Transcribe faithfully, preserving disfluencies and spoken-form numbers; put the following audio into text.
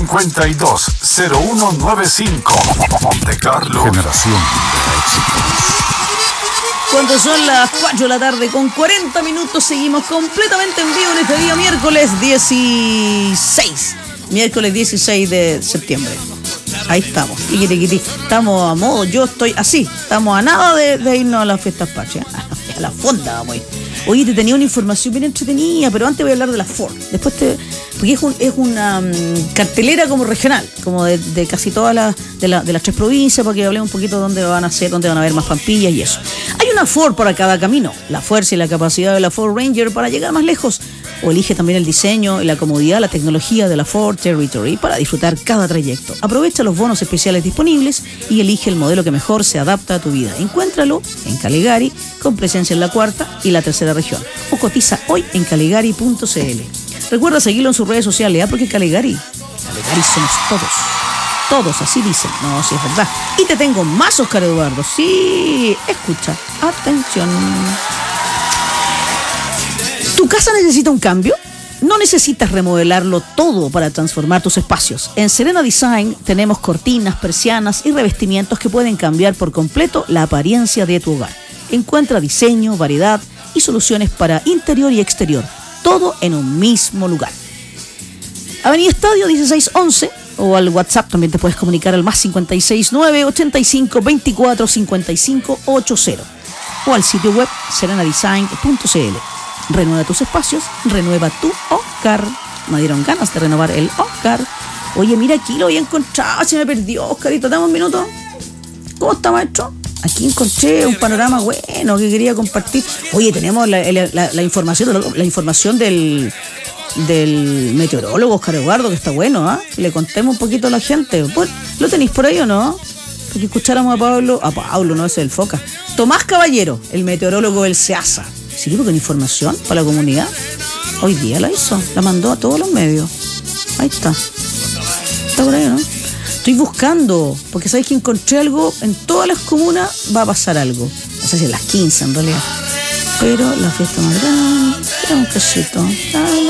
cincuenta y dos, cero uno noventa y cinco. Monte Carlo. Generación de éxitos. Cuando son las cuatro de la tarde con cuarenta minutos, seguimos completamente en vivo en este día miércoles dieciséis. Miércoles dieciséis de septiembre. Ahí estamos. Estamos a modo, yo estoy así. Estamos a nada de, de irnos a las fiestas patrias. A la fonda vamos a ir. Oye, te tenía una información bien entretenida, pero antes voy a hablar de la Ford. Después te... Porque es, un, es una um, cartelera como regional, como de, de casi todas las de, la, de las tres provincias, para que hablemos un poquito de dónde van a ser, dónde van a haber más pampillas y eso. Hay una Ford para cada camino, la fuerza y la capacidad de la Ford Ranger para llegar más lejos. O elige también el diseño y la comodidad, la tecnología de la Ford Territory para disfrutar cada trayecto. Aprovecha los bonos especiales disponibles y elige el modelo que mejor se adapta a tu vida. Encuéntralo en Caligari, con presencia en la cuarta y la tercera región. O cotiza hoy en caligari punto c l. Recuerda seguirlo en sus redes sociales, ¿eh? Porque Caligari, Caligari somos todos. Todos, así dicen. No, sí es verdad. Y te tengo más, Oscar Eduardo. Sí, escucha. Atención. ¿Tu casa necesita un cambio? No necesitas remodelarlo todo para transformar tus espacios. En Serena Design tenemos cortinas, persianas y revestimientos que pueden cambiar por completo la apariencia de tu hogar. Encuentra diseño, variedad y soluciones para interior y exterior. Todo en un mismo lugar. Avenida Estadio dieciséis once o al WhatsApp también te puedes comunicar al más cincuenta y seis nueve ochenta y cinco veinticuatro cincuenta y cinco ochenta o al sitio web serena design punto c l. Renueva tus espacios, renueva tu hogar. Me dieron ganas de renovar el hogar. Oye, mira, aquí lo había encontrado, se me perdió, Oscarito. ¿Dame un minuto? ¿Cómo está, maestro? Aquí encontré un panorama bueno que quería compartir. Oye, tenemos la, la, la, la información, la información del, del meteorólogo Oscar Eduardo, que está bueno, ¿ah? ¿eh? Que le contemos un poquito a la gente. Pues, ¿lo tenéis por ahí o no? Porque escucháramos a Pablo, a Pablo, no, ese es el Foca. Tomás Caballero, el meteorólogo del SEASA. Sí, porque en información para la comunidad. Hoy día la hizo, la mandó a todos los medios. Ahí está. Está por ahí, ¿no? Estoy buscando, porque sabéis que encontré algo, en todas las comunas va a pasar algo. No sé si en las quince en realidad. Pero la fiesta más grande, era un cachito.